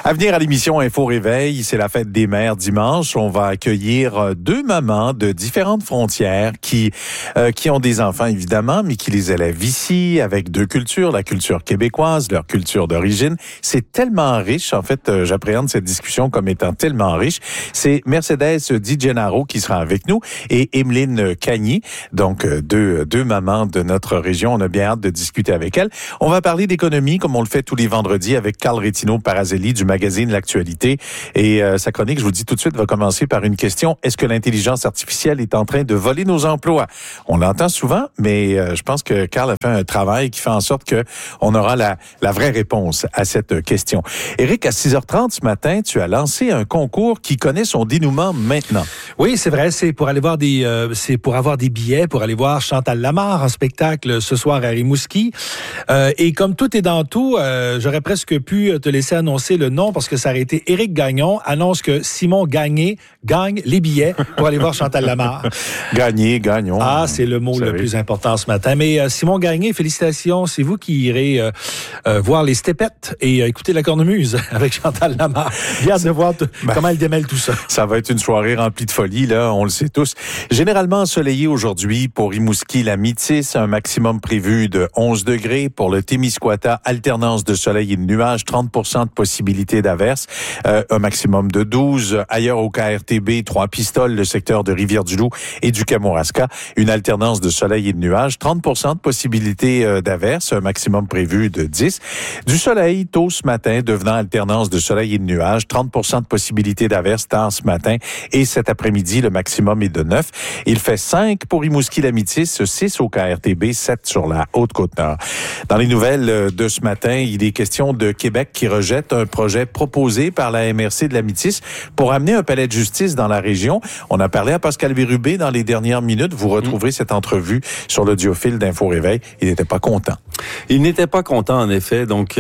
À venir à l'émission Info Réveil, c'est la fête des mères dimanche. On va accueillir deux mamans de différentes frontières qui ont des enfants évidemment, mais qui les élèvent ici avec deux cultures, la culture québécoise, leur culture d'origine. C'est tellement riche. En fait, j'appréhende cette discussion comme étant tellement riche. C'est Mercedes Di Gennaro qui sera avec nous et Emeline Cagny, donc deux mamans de notre région. On a bien hâte de discuter avec elles. On va parler d'économie comme on le fait tous les vendredis avec Carl Rétinaud-Parazelli du magazine L'Actualité. Et sa chronique, je vous le dis tout de suite, va commencer par une question. Est-ce que l'intelligence artificielle est en train de voler nos emplois? On l'entend souvent, mais je pense que Carl a fait un travail qui fait en sorte que on aura la vraie réponse à cette question. Éric, à 6h30 ce matin, tu as lancé un concours qui connaît son dénouement maintenant. Oui, c'est vrai, c'est pour aller voir c'est pour avoir des billets, pour aller voir Chantal Lamarre en spectacle ce soir à Rimouski. Et comme tout est dans tout, j'aurais presque pu te laisser annoncer le nom parce que ça aurait été Éric Gagnon annonce que Simon Gagné gagne les billets pour aller voir Chantal Lamarre. Gagnon. Ah, c'est le mot le plus important ce matin. Mais Simon Gagné, félicitations, c'est vous qui irez voir les Stepettes et écouter la cornemuse avec Chantal Lamarre. Bien hâte de voir comment elle démêle tout ça. Ça va être une soirée remplie de folie, là, on le sait tous. Généralement ensoleillé aujourd'hui pour Rimouski, la Métis, un maximum prévu de 11 degrés. Pour le Témiscouata, alternance de soleil et de nuages, 30% de possibilité d'averse, un maximum de 12. Ailleurs au KRTB, Trois-Pistoles, le secteur de Rivière-du-Loup et du Kamouraska, une alternance de soleil et de nuages, 30% de possibilité d'averse, un maximum prévu de 10. Du soleil tôt ce matin, devenant alternance de soleil et de nuages, 30% de possibilité d'averse tard ce matin et cet après-midi, le maximum est de 9. Il fait 5 pour Rimouski-la-Métis, 6 au KRTB, 7 sur la Haute-Côte-Nord. Dans les nouvelles de ce matin, il est question de Québec qui rejette un projet proposé par la MRC de la Métis pour amener un palais de justice dans la région. On a parlé à Pascal Bérubé dans les dernières minutes. Vous retrouverez cette entrevue sur l'audiofile d'Info Réveil. Il n'était pas content. Il n'était pas content, en effet. Donc,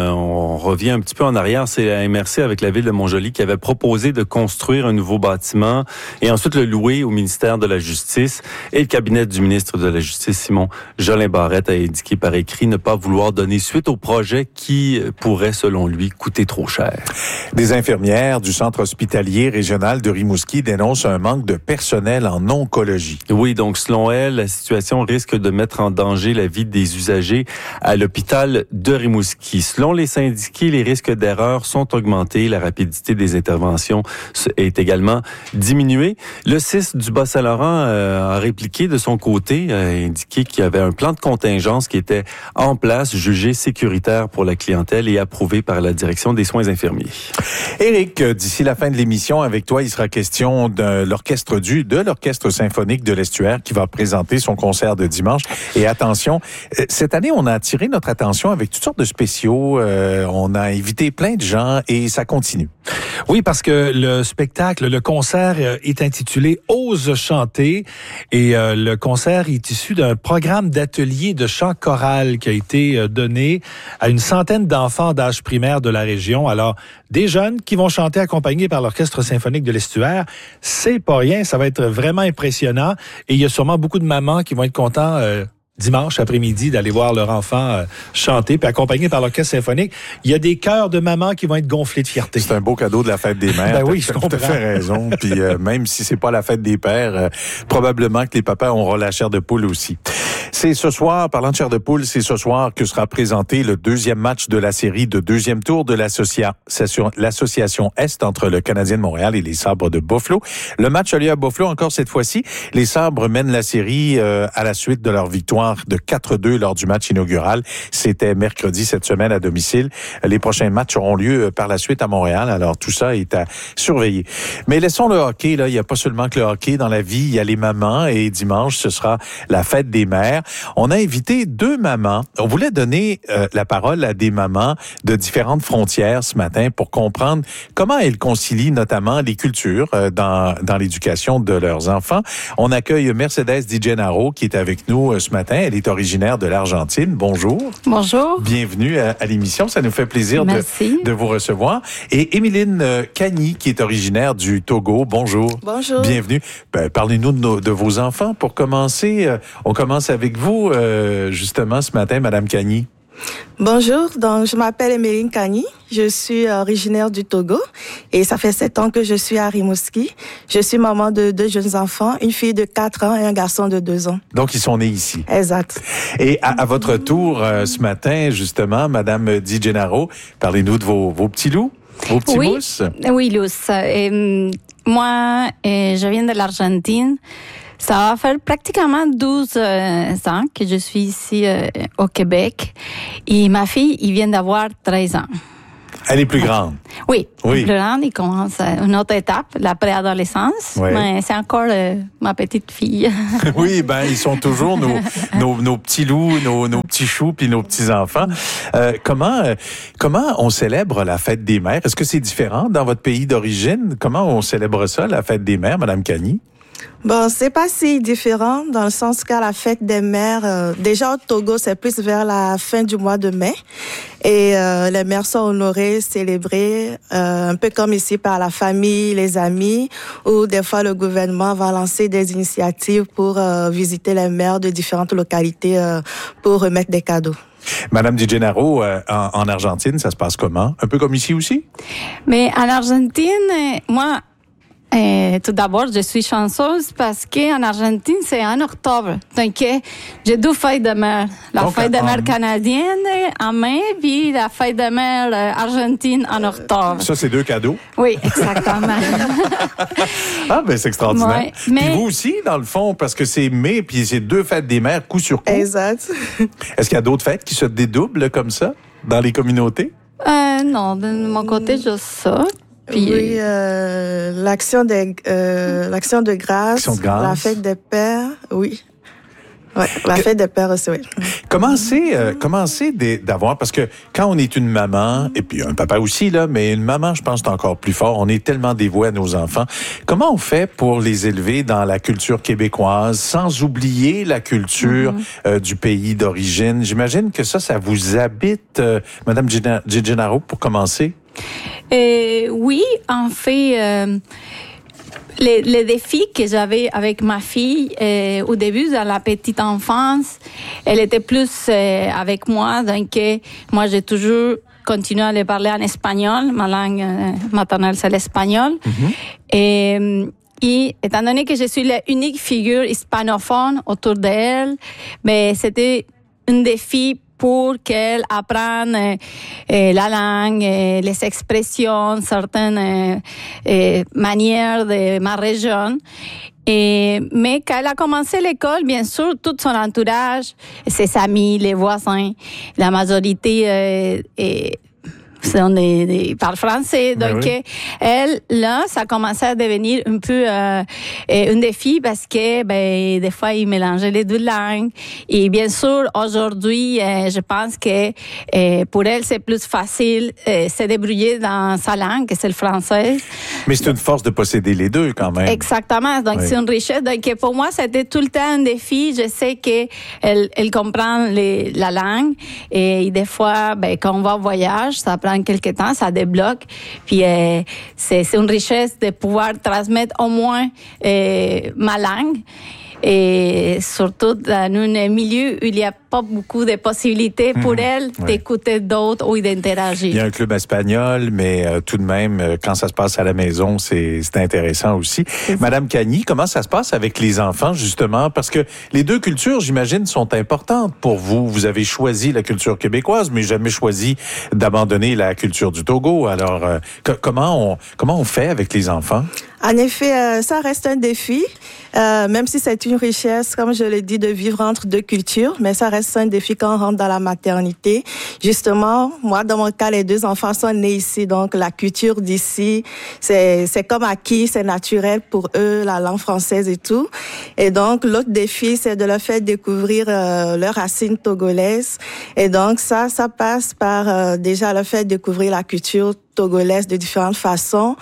on revient un petit peu en arrière. C'est la MRC avec la ville de Montjoly qui avait proposé de construire un nouveau bâtiment et ensuite le louer au ministère de la Justice. Et le cabinet du ministre de la Justice, Simon Jolin Barrette, a indiqué par écrit ne pas vouloir donner suite au projet qui pourrait, selon lui, coûter trop cher. Des infirmières du centre hospitalier régional de Rimouski dénoncent un manque de personnel en oncologie. Oui, donc selon elle, la situation risque de mettre en danger la vie des usagers à l'hôpital de Rimouski. Selon les syndiqués, les risques d'erreur sont augmentés. La rapidité des interventions est également diminuée. Le CIS du Bas-Saint-Laurent a répliqué de son côté, a indiqué qu'il y avait un plan de contingence qui était en place, jugé sécuritaire pour la clientèle et approuvé par la direction des soins infirmiers. Éric, d'ici la fin de l'émission, avec toi, il sera question de l'orchestre symphonique de l'Estuaire qui va présenter son concert de dimanche. Et attention, cette année, on a attiré notre attention avec toutes sortes de spéciaux. On a invité plein de gens et ça continue. Oui, parce que le concert est intitulé « Ose chanter » et le concert est issu d'un programme d'atelier de chant choral qui a été donné à une centaine d'enfants d'âge primaire de la région. Alors, des jeunes qui vont chanter accompagnés par l'Orchestre symphonique de l'Estuaire, c'est pas rien, ça va être vraiment impressionnant et il y a sûrement beaucoup de mamans qui vont être contents dimanche après-midi d'aller voir leur enfant chanter puis accompagné par l'orchestre symphonique. Il y a des cœurs de mamans qui vont être gonflés de fierté. C'est un beau cadeau de la fête des mères. Ben oui, je comprends. Tu as fait raison. Puis même si c'est pas la fête des pères, probablement que les papas auront la chair de poule aussi. C'est ce soir, parlant de chair de poule, c'est ce soir que sera présenté le deuxième match de la série de deuxième tour de l'association Est entre le Canadien de Montréal et les Sabres de Buffalo. Le match a lieu à Buffalo encore cette fois-ci. Les Sabres mènent la série à la suite de leur victoire de 4-2 lors du match inaugural. C'était mercredi cette semaine à domicile. Les prochains matchs auront lieu par la suite à Montréal. Alors tout ça est à surveiller. Mais laissons le hockey, là. Il n'y a pas seulement que le hockey dans la vie. Il y a les mamans et dimanche, ce sera la fête des mères. On a invité deux mamans. On voulait donner la parole à des mamans de différentes frontières ce matin pour comprendre comment elles concilient notamment les cultures dans l'éducation de leurs enfants. On accueille Mercedes Di Gennaro qui est avec nous ce matin. Elle est originaire de l'Argentine. Bonjour. Bonjour. Bienvenue à l'émission. Ça nous fait plaisir de vous recevoir. Et Emeline Cagny qui est originaire du Togo. Bonjour. Bonjour. Bienvenue. Parlez-nous de vos enfants. Pour commencer, on commence avec vous, justement, ce matin, Madame Cagny. Bonjour, donc je m'appelle Emeline Kani, je suis originaire du Togo et ça fait 7 ans que je suis à Rimouski. Je suis maman de 2 jeunes enfants, une fille de 4 ans et un garçon de 2 ans. Donc, ils sont nés ici. Exact. Et à votre tour, ce matin, justement, Madame Di Gennaro, parlez-nous de vos petits loups, vos petits mousses. Oui, Luz. Moi, je viens de l'Argentine. Ça va faire pratiquement 12 ans que je suis ici au Québec. Et ma fille, il vient d'avoir 13 ans. Elle est plus grande. Oui, plus grande. Il commence une autre étape, la préadolescence. Oui. Mais c'est encore ma petite fille. Oui, ben ils sont toujours nos petits loups, nos petits choux puis nos petits enfants. Comment on célèbre la fête des mères? Est-ce que c'est différent dans votre pays d'origine? Comment on célèbre ça, la fête des mères, Madame Kani? Bon, c'est pas si différent dans le sens qu'à la fête des mères, déjà au Togo, c'est plus vers la fin du mois de mai. Et les mères sont honorées, célébrées, un peu comme ici par la famille, les amis, ou des fois le gouvernement va lancer des initiatives pour visiter les mères de différentes localités pour remettre des cadeaux. Madame Di Gennaro, en Argentine, ça se passe comment? Un peu comme ici aussi? Mais en Argentine, moi... tout d'abord, je suis chanceuse parce qu'en Argentine, c'est en octobre. Donc, j'ai 2 fêtes de mère. La fête de mère canadienne en mai, puis la fête de mère argentine en octobre. Ça, c'est 2 cadeaux? Oui, exactement. Ah, ben c'est extraordinaire. Ouais, mais... Puis vous aussi, dans le fond, parce que c'est mai, puis c'est 2 fêtes des mères, coup sur coup. Exact. Est-ce qu'il y a d'autres fêtes qui se dédoublent comme ça, dans les communautés? Non, de mon côté, juste ça. Puis, oui, l'action de grâce, la fête des pères, oui. Ouais, la fête des pères aussi, oui. Comment c'est d'avoir, parce que quand on est une maman, et puis un papa aussi, là, mais une maman, je pense, c'est encore plus fort. On est tellement dévoué à nos enfants. Comment on fait pour les élever dans la culture québécoise, sans oublier la culture du pays d'origine? J'imagine que ça vous habite, Madame Di Gennaro, pour commencer? Oui, en fait, les défis que j'avais avec ma fille au début, dans la petite enfance, elle était plus avec moi. Donc, moi, j'ai toujours continué à les parler en espagnol. Ma langue maternelle, c'est l'espagnol. Et étant donné que je suis l'unique figure hispanophone autour d'elle, mais c'était un défi pour qu'elle apprenne la langue, les expressions, certaines manières de ma région. Mais quand elle a commencé l'école, bien sûr, tout son entourage, ses amis, les voisins, la majorité sont parlent français. Donc, elle, là, ça a commencé à devenir un peu un défi parce que, des fois, il mélangeait les 2 langues. Et bien sûr, aujourd'hui, je pense que pour elle, c'est plus facile se débrouiller dans sa langue, que c'est le français. Mais c'est une force de posséder les 2, quand même. Exactement. Donc, c'est une richesse. Donc, pour moi, c'était tout le temps un défi. Je sais qu'elle comprend la langue. Et des fois, quand on va en voyage, ça prend quelques temps, ça débloque. Puis c'est une richesse de pouvoir transmettre au moins ma langue. Et surtout dans un milieu où il n'y a pas beaucoup de possibilités pour elle d'écouter d'autres ou d'interagir. Il y a un club espagnol, mais tout de même, quand ça se passe à la maison, c'est intéressant aussi. Madame Kani, comment ça se passe avec les enfants, justement? Parce que les 2 cultures, j'imagine, sont importantes pour vous. Vous avez choisi la culture québécoise, mais jamais choisi d'abandonner la culture du Togo. Alors, comment on fait avec les enfants? En effet, ça reste un défi, même si c'est une richesse, comme je l'ai dit, de vivre entre 2 cultures, mais ça reste un défi quand on rentre dans la maternité. Justement, moi, dans mon cas, les 2 enfants sont nés ici, donc la culture d'ici, c'est comme acquis, c'est naturel pour eux, la langue française et tout. Et donc, l'autre défi, c'est de leur faire découvrir leurs racines togolaises. Et donc, ça passe par déjà leur faire découvrir la culture togolaise de différentes façons,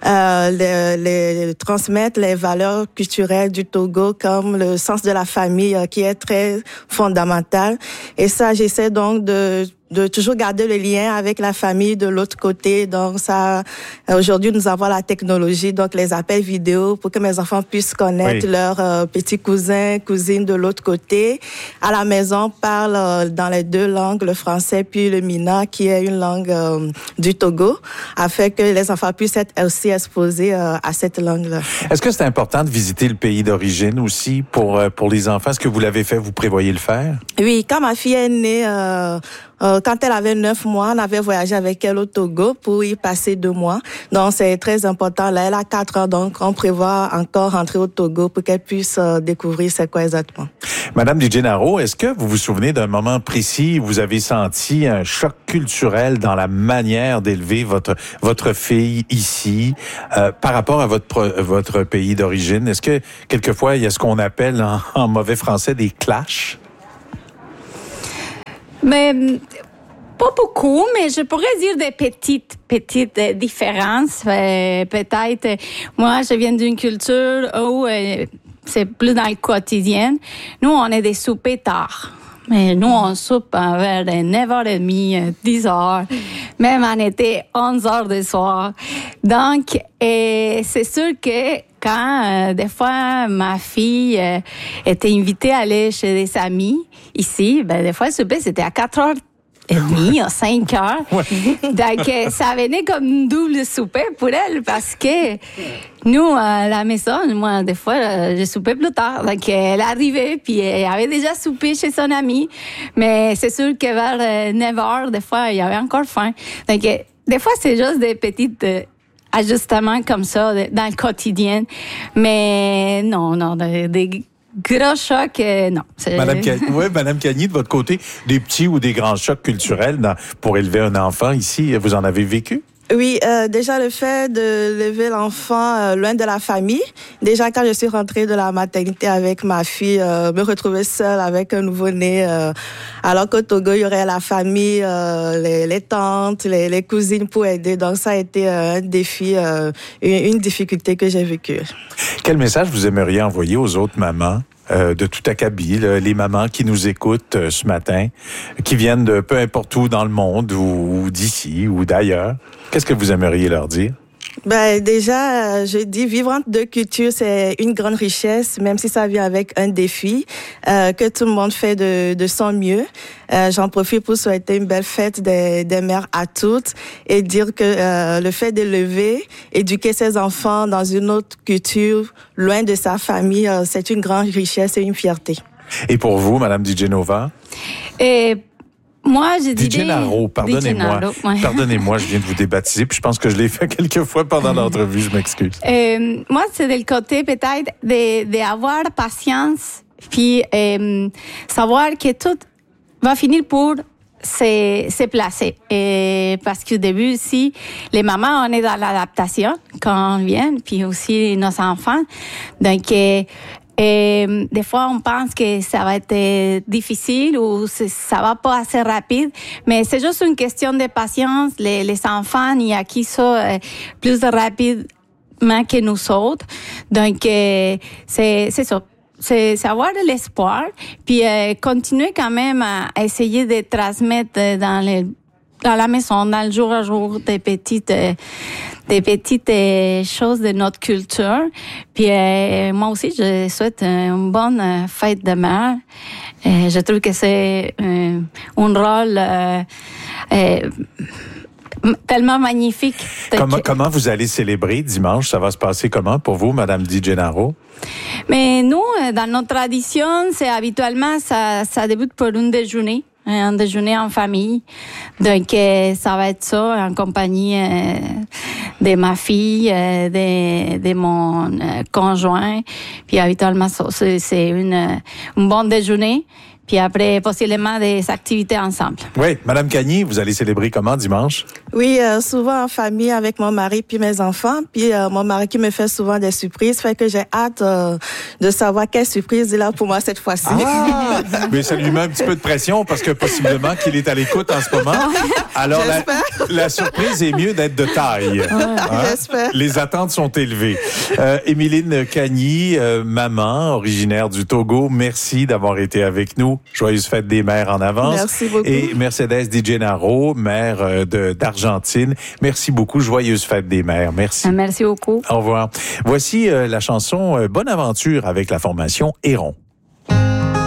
les transmettre les valeurs culturelles du Togo comme le sens de la famille qui est très fondamental. Et ça, j'essaie donc de de toujours garder le lien avec la famille de l'autre côté. Donc ça, aujourd'hui, nous avons la technologie, donc les appels vidéo pour que mes enfants puissent connaître leurs petits cousins, cousines de l'autre côté. À la maison, on parle dans les deux langues, le français puis le mina, qui est une langue du Togo, afin que les enfants puissent être aussi exposés à cette langue-là. Est-ce que c'est important de visiter le pays d'origine aussi pour les enfants? Est-ce que vous l'avez fait? Vous prévoyez le faire? Oui, quand ma fille est née, quand elle avait 9 mois, on avait voyagé avec elle au Togo pour y passer 2 mois. Donc, c'est très important. Là, elle a 4 ans, donc on prévoit encore rentrer au Togo pour qu'elle puisse découvrir c'est quoi exactement. Madame Di Gennaro, est-ce que vous vous souvenez d'un moment précis où vous avez senti un choc culturel dans la manière d'élever votre fille ici par rapport à votre pays d'origine? Est-ce que quelquefois, il y a ce qu'on appelle en mauvais français des clashs? Mais pas beaucoup, mais je pourrais dire des petites différences. Peut-être, moi, je viens d'une culture où c'est plus dans le quotidien. Nous, on est des soupers tard. Mais nous, on soupe vers 9h30, 10h, même en été, 11h du soir. Donc, c'est sûr que quand, des fois, ma fille était invitée à aller chez des amis ici, des fois, le souper, c'était à 4h30, à 5h. Donc, ça venait comme une double souper pour elle parce que nous, à la maison, moi, des fois, je soupais plus tard. Donc, elle arrivait, puis elle avait déjà soupé chez son ami. Mais c'est sûr que vers 9h, des fois, il y avait encore faim. Donc, des fois, c'est juste des petites ajustements comme ça dans le quotidien. Mais non, des gros chocs, non. Madame Cagny, de votre côté, des petits ou des grands chocs culturels pour élever un enfant ici, vous en avez vécu? Oui, déjà le fait de lever l'enfant loin de la famille. Déjà quand je suis rentrée de la maternité avec ma fille, me retrouver seule avec un nouveau-né, alors qu'au Togo il y aurait la famille, les tantes, les cousines pour aider. Donc ça a été un défi, une difficulté que j'ai vécue. Quel message vous aimeriez envoyer aux autres mamans de tout acabit, les mamans qui nous écoutent ce matin, qui viennent de peu importe où dans le monde ou d'ici ou d'ailleurs? Qu'est-ce que vous aimeriez leur dire? Déjà, je dis vivre entre deux cultures, c'est une grande richesse, même si ça vient avec un défi, que tout le monde fait de son mieux. J'en profite pour souhaiter une belle fête des mères à toutes et dire que le fait d'élever, éduquer ses enfants dans une autre culture, loin de sa famille, c'est une grande richesse et une fierté. Et pour vous, Madame Di Genova? Moi, je dirais... Di Gennaro, pardonnez-moi. Ouais. Pardonnez-moi, je viens de vous débaptiser, puis je pense que je l'ai fait quelques fois pendant l'entrevue, je m'excuse. Moi, c'est le côté peut-être d'avoir patience, puis savoir que tout va finir pour se placer. Et parce qu'au début aussi, les mamans, on est dans l'adaptation quand on vient, puis aussi nos enfants. Donc, et des fois, on pense que ça va être difficile ou ça va pas assez rapide, mais c'est juste une question de patience. Les enfants, il y a qui sont plus rapidement que nous autres. Donc, c'est ça. C'est avoir de l'espoir, puis continuer quand même à essayer de transmettre dans la maison, dans le jour à jour, des petites choses de notre culture. Puis moi aussi, je souhaite une bonne fête de mère. Je trouve que c'est un rôle tellement magnifique. Comment vous allez célébrer dimanche? Ça va se passer comment pour vous, Madame Di Gennaro? Mais nous, dans notre tradition, c'est habituellement, ça débute par un déjeuner en famille. Donc, ça va être ça, en compagnie de ma fille, de mon conjoint. Puis, habituellement, ça, c'est un bon déjeuner. Puis après, possiblement des activités ensemble. Oui, Madame Cagny, vous allez célébrer comment dimanche? Oui, souvent en famille avec mon mari puis mes enfants. Puis mon mari qui me fait souvent des surprises, fait que j'ai hâte de savoir quelle surprise il a pour moi cette fois-ci. Ah! Mais ça lui met un petit peu de pression parce que possiblement qu'il est à l'écoute en ce moment. Alors la surprise est mieux d'être de taille. Hein? J'espère. Les attentes sont élevées. Émiline Cagny, maman originaire du Togo, merci d'avoir été avec nous. beaucoup. Joyeuse fête des mères en avance. Merci beaucoup. Et Mercedes Di Gennaro, mère d'Argentine. Merci beaucoup. Joyeuse fête des mères. Merci. Merci beaucoup. Au revoir. Voici la chanson Bonne aventure avec la formation Héron.